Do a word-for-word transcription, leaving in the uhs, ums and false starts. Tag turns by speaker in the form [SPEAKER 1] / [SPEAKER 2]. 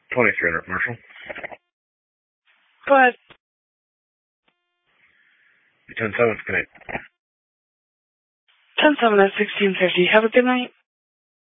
[SPEAKER 1] twenty-three hundred, Marshall.
[SPEAKER 2] Go ahead.
[SPEAKER 1] ten seven, connect.
[SPEAKER 2] ten seven at sixteen fifty. Have a good night.